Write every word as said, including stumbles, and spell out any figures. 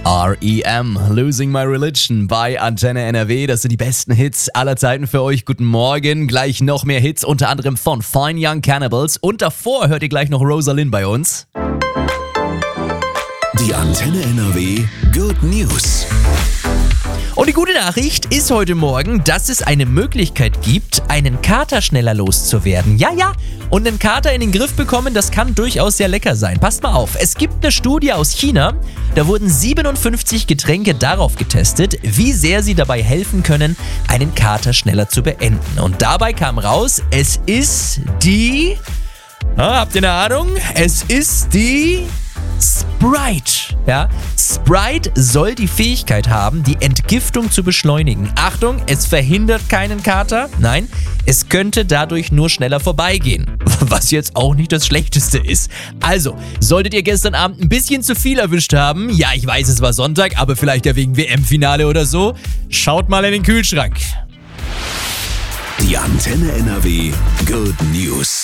R E M, Losing My Religion bei Antenne N R W. Das sind die besten Hits aller Zeiten für euch. Guten Morgen. Gleich noch mehr Hits, unter anderem von Fine Young Cannibals. Und davor hört ihr gleich noch Rosalind bei uns. Die Antenne N R W Good News. Und die gute Nachricht ist heute Morgen, dass es eine Möglichkeit gibt, einen Kater schneller loszuwerden. Ja, ja, und einen Kater in den Griff bekommen, das kann durchaus sehr lecker sein. Passt mal auf, es gibt eine Studie aus China, da wurden siebenundfünfzig Getränke darauf getestet, wie sehr sie dabei helfen können, einen Kater schneller zu beenden. Und dabei kam raus, es ist die... Ah, habt ihr eine Ahnung? Es ist die... Sprite. Ja, Sprite soll die Fähigkeit haben, die Entgiftung zu beschleunigen. Achtung, es verhindert keinen Kater. Nein, es könnte dadurch nur schneller vorbeigehen. Was jetzt auch nicht das Schlechteste ist. Also, solltet ihr gestern Abend ein bisschen zu viel erwischt haben, ja, ich weiß, es war Sonntag, aber vielleicht ja wegen W M-Finale oder so, schaut mal in den Kühlschrank. Die Antenne N R W Good News.